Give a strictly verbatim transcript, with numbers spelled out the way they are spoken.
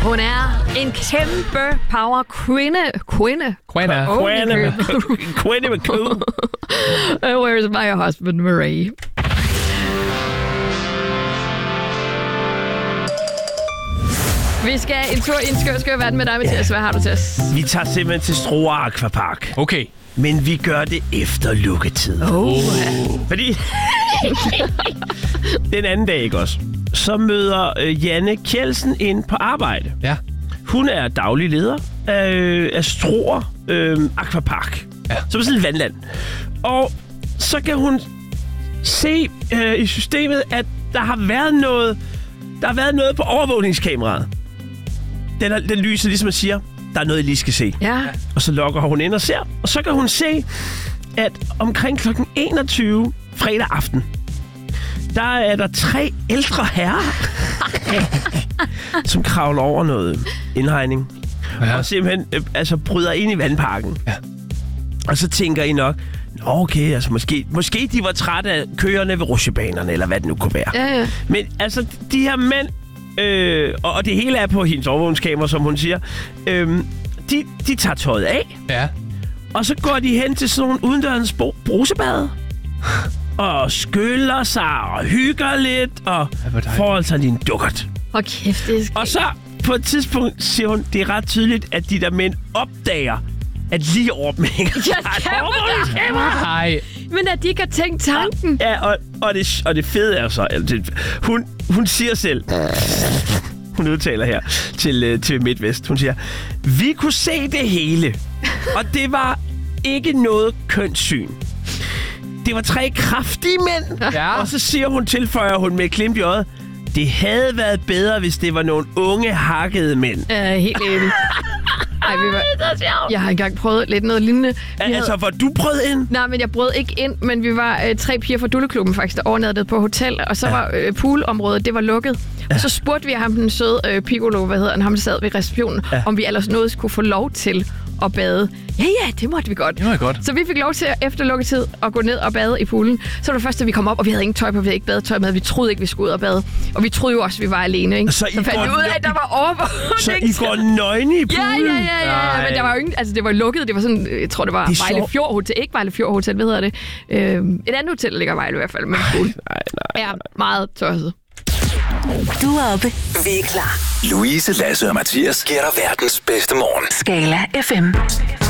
Hun er en kæmpe power kvinde. Kvinde. Kvinde. Kvinde. Kvinde med Q. Where's my husband, Marie? Vi skal en tur i en skør, skør verden med dig, Mathias. Hvad har du til os? Vi tager simpelthen til Struer Aquapark. Okay. Men vi gør det efter lukketid. Oh. Fordi den anden dag, ikke også? Så møder øh, Janne Kjeldsen ind på arbejde. Ja. Hun er daglig leder af, af Struer øh, Aquapark. Ja. Som er sådan et vandland. Og så kan hun se øh, i systemet, at der har været noget, der har været noget på overvågningskameraet. Den, er, den lyser ligesom at siger, der er noget, I lige skal se. Ja. Og så logger hun ind og ser. Og så kan hun se, at omkring klokken enogtyve fredag aften, der er der tre ældre herrer, som kravler over noget indhegning. Ja. Og simpelthen øh, altså, bryder ind i vandparken. Ja. Og så tænker I nok, nå okay, altså måske, måske de var trætte af køerne ved rutsjebanerne, eller hvad det nu kunne være. Ja, ja. Men altså, de her mænd, øh, og, og det hele er på hendes overvågningskamera, som hun siger, øh, de, de tager tøjet af, Ja. og så går de hen til sådan nogle udendørens brusebade, og skyller sig, og hygger lidt, og får altså lige en dukkert. Hvor kæft, det er skægt. Og så på et tidspunkt siger hun, det er ret tydeligt, at de der mænd opdager, at lige over dem hænger Ja, kamera! Nej. Men at de ikke har tænkt tanken. Ja, og, og, det, og det fede er så, altså, det, hun, hun siger selv, hun udtaler her til, til MidtVest, hun siger, vi kunne se det hele, og det var ikke noget kønssyn. Det var tre kraftige mænd, Ja. og så siger hun, tilføjer hun med et glimt i øjet, det havde været bedre, hvis det var nogle unge, hakkede mænd. Ja, helt enig. Ej, vi var... Jeg har engang prøvet lidt noget lignende. Vi Altså, havde... var du prøvet ind? Nej, men jeg brød ikke ind, men vi var øh, tre piger fra Dulleklubben faktisk, der overnattede på hotel, og så ja. var øh, poolområdet, det var lukket. Ja. Og så spurgte vi ham, den søde øh, piccolo, hvad hedder han, ham der sad ved receptionen, ja. om vi ellers noget skulle få lov til at bade. Ja, ja, det måtte vi godt. Det var godt. Så vi fik lov til efter lukketid at gå ned og bade i poolen. Så var det første, at vi kom op, og vi havde ingen tøj på, vi havde ikke badetøj med. Vi troede ikke, vi skulle ud og bade. Og vi troede jo også, at vi var alene, ikke? Så, så fandt vi ud af, at der var overvågning. Så I går nøgne i poolen? Ja, ja, ja, ja, ja. Men der var jo ingen, altså det var lukket. Det var sådan, jeg tror, det var det Vejle Fjord Hotel. Ikke Vejle Fjord Hotel, hvad hedder det? Øh, et andet hotel, der ligger i Vejle i hvert fald. Men pool. Nej, nej. Ja, meget tosset. Du er oppe. Vi er klar. Louise, Lasse og Mathias giver dig verdens bedste morgen. Skala F M.